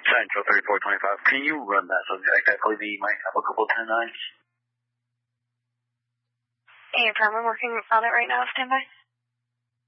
Central 3425. Can you run that subject? I believe he might have a couple 10-9s. Affirm, I'm working on it right now. Stand by.